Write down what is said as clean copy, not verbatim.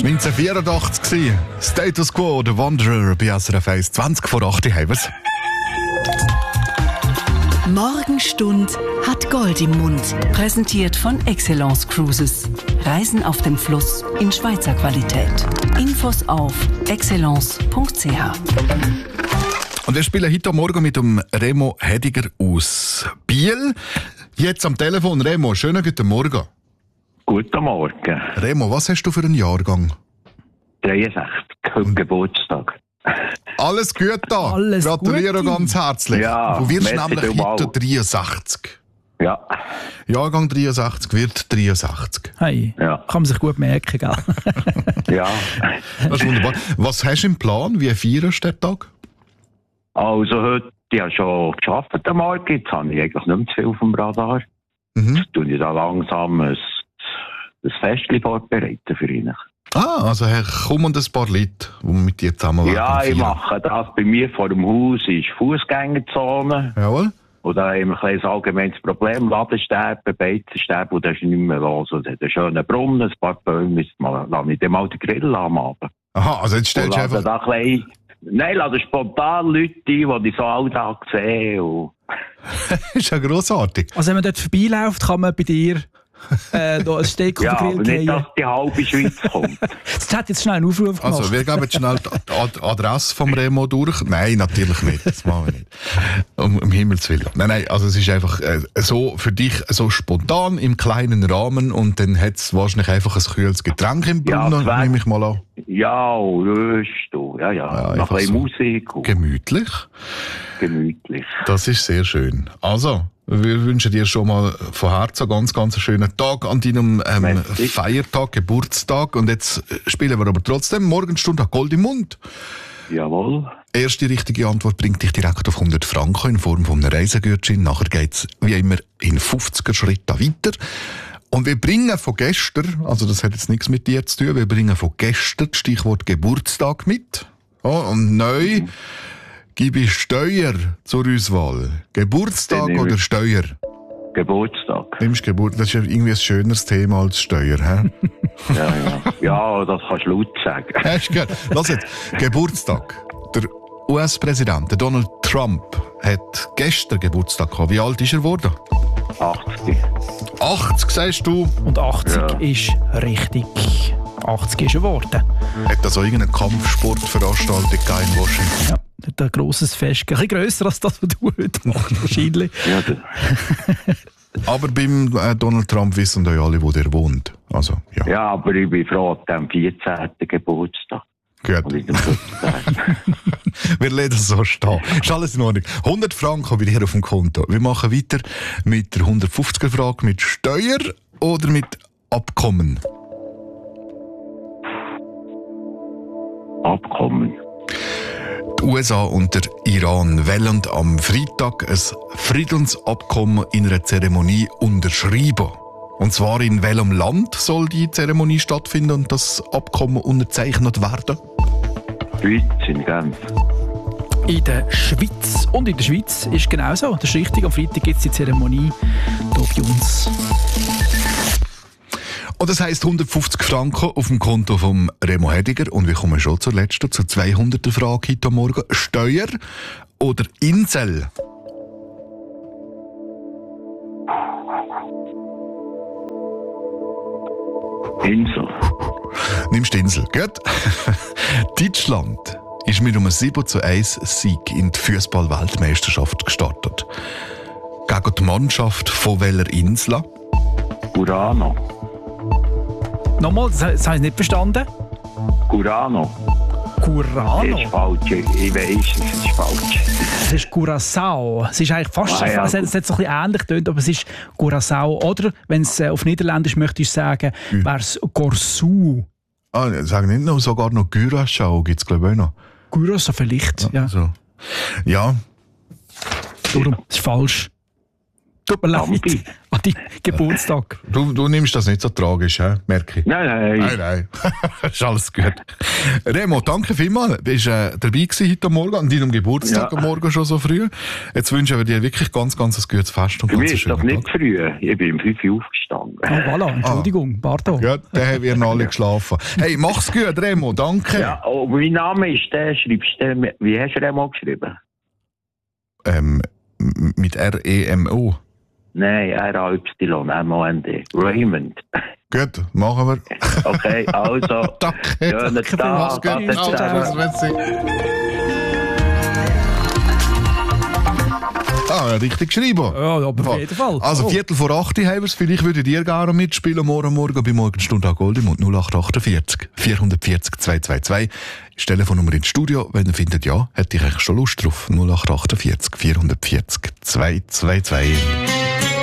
1984 war Status Quo, der Wanderer bei SRF 1, 20 vor 8 haben wir's. Morgenstund hat Gold im Mund. Präsentiert von Excellence Cruises. Reisen auf dem Fluss in Schweizer Qualität. Infos auf excellence.ch. Und wir spielen heute Morgen mit dem Remo Hediger aus Biel. Jetzt am Telefon. Remo, schönen guten Morgen. Guten Morgen. Remo, was hast du für einen Jahrgang? 63, heute Geburtstag. Alles gut da. Alles Gratuliere Gute. ganz herzlich. Ja, du wirst merci nämlich vielmals. heute 63. Ja, Jahrgang 63 wird 63. Hey, Ja. kann man sich gut merken, gell? ja. Das ist wunderbar. Was hast du im Plan? Wie feierst du den Tag? Also heute, ich habe schon gearbeitet am Morgen, jetzt habe ich eigentlich nicht mehr zu viel auf dem Radar. Mhm. Jetzt tue ich da langsam ein Festchen vorbereiten für ihn. Also kommen ein paar Leute, die mit dir zusammen Ja, ich feiern. mache das. Bei mir vor dem Haus ist Fußgängerzone. Jawohl. Und da haben wir ein kleines allgemeines Problem. Ladensterben, Beizensterben, und das ist nicht mehr los. Und es hat einen schönen Brunnen, ein paar Bäume. Jetzt lasse ich dem alten Grill am Abend. Aha, also jetzt stellst du Und lasse einfach... da klein... Nein, lasse spontan Leute ein, die ich so alltag sehe. Und Das ist ja grossartig. Also wenn man dort vorbeiläuft, kann man bei dir da ein Steak ja, auf den aber Grill nicht, dass gehen. die halbe Schweiz kommt. Jetzt hat jetzt schnell einen Aufruf gemacht. Also, wir geben jetzt schnell die Adresse vom Remo durch. Nein, natürlich nicht. Das machen wir nicht. Um Himmels Willen. Nein, also es ist einfach so für dich so spontan im kleinen Rahmen und dann hat es wahrscheinlich einfach ein kühles Getränk im Ja, Brunnen, zwei. nehme ich mal an. Ja, und Röst. Ja. Nach einfach ein so. Musik. Und Gemütlich. gemütlich. Das ist sehr schön. Also, wir wünschen dir schon mal von Herzen ganz, ganz einen schönen Tag an deinem Merci. Feiertag, Geburtstag. Und jetzt spielen wir aber trotzdem Morgenstunde hat Gold im Mund. Jawohl. Erste richtige Antwort bringt dich direkt auf 100 Franken in Form von einem Reisegutschein. Nachher geht's wie immer in 50er Schritten weiter. Und wir bringen von gestern, also das hat jetzt nichts mit dir zu tun, wir bringen von gestern das Stichwort Geburtstag mit. Und neu gebe ich Steuer zur Auswahl. Geburtstag Dann nehme oder ich- Steuer? Geburtstag. Nimmst Geburt, das ist ja irgendwie ein schöneres Thema als Steuer, hä? Ja, das kannst du laut sagen. Hast du gehört? Lass jetzt, Geburtstag. Der US-Präsident, der Donald Trump, hat gestern Geburtstag gehabt. Wie alt ist er geworden? 80. 80, sagst du. Und 80 Ja. ist richtig. 80 ist er geworden. Hat also irgendeine Kampfsportveranstaltung gegeben in Washington? Ja, hat ein grosses Fest. Ein bisschen grösser als das, was du heute machst, wahrscheinlich. Ja, Aber beim Donald Trump wissen ja alle, wo der wohnt. Also, ja. ja, aber ich bin froh, ab dem 14. Geburtstag. Gut. Und nicht am 15. Wir lassen das so stehen. Ist alles in Ordnung. 100 Franken bei dir auf dem Konto. Wir machen weiter mit der 150er-Frage mit Steuer oder mit Abkommen. Abkommen. Die USA und der Iran wollen am Freitag ein Friedensabkommen in einer Zeremonie unterschreiben. Und zwar in welchem Land soll die Zeremonie stattfinden und das Abkommen unterzeichnet werden? Schweiz in Genf. In der Schweiz. Und in der Schweiz ist genauso. Das ist richtig. Am Freitag gibt es die Zeremonie hier bei uns. Und das heisst 150 Franken auf dem Konto von Remo Hediger. Und wir kommen schon zur letzten, zur 200er Frage heute Morgen. Steuer oder Insel? Insel. Nimmst die Insel, gut? Deutschland ist mit einem 7:1 Sieg in die Fußball-Weltmeisterschaft gestartet. Gegen die Mannschaft von welcher Insel? Urano. Nochmal, das habe ich nicht verstanden. Urano. Das Curano. ist falsch. Ich weiss, es ist falsch. Das ist Curaçao. Es ist eigentlich fast Ah, ja. es hat so ein bisschen ähnlich getönt, aber es ist Curaçao. Oder, wenn es auf Niederländisch möchte ich sagen, wäre es Corsu. Sagen nicht noch, sogar noch Curaçao gibt es, glaube ich, auch noch. Curaçao vielleicht, ja. So. Ja, Darum, das ist falsch. Tut mir leid. Lampi. An deinem Geburtstag. Du nimmst das nicht so tragisch, he? Merke ich. Nein. Ist alles gut. Remo, danke vielmals. Du warst dabei gewesen heute Morgen, an deinem Geburtstag am Morgen schon so früh. Jetzt wünschen wir dir wirklich ganz, ganz ein gutes Fest und Für ganz mich ist das nicht früh. Ich bin um 5 Uhr aufgestanden. Oh, voilà, Entschuldigung, pardon. Ja, dann haben wir alle geschlafen. Hey, mach's gut, Remo, danke. Ja, mein Name ist schreibst du, wie hast du Remo geschrieben? Mit R-E-M-O. Nein, R-A-Y-M-O-N-D. Raymond. Gut, machen wir. Okay, also. Danke. Schönen Tag. Mach's gut. Ade zusammen. Ah, richtig geschrieben. Ja, aber auf jeden Fall. Also, 7:45 haben wir es. Vielleicht würdet ihr gerne mitspielen, morgen bei Morgenstunde an Goldimund 0848 440 222. Das Telefonnummer ins Studio, wenn ihr findet, ja, hätte ich eigentlich schon Lust drauf. 0848 440 222.